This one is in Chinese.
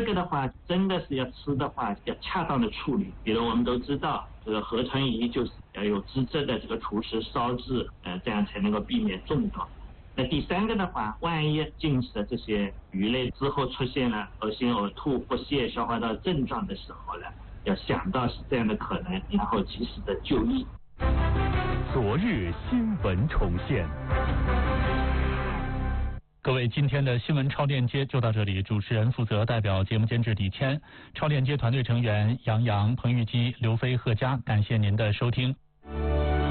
个的话，真的是要吃的话，要恰当的处理。比如我们都知道，这个河豚鱼就是要有资质的这个厨师烧制，这样才能够避免中毒。那第三个的话，万一进食的这些鱼类之后出现了恶心、呕吐、腹泻、消化道症状的时候呢，要想到是这样的可能，然后及时的就医。 昨日新闻重现。各位，今天的新闻超链接就到这里。主持人负责代表节目监制李谦，超链接团队成员杨洋、彭玉基、刘飞、贺佳，感谢您的收听。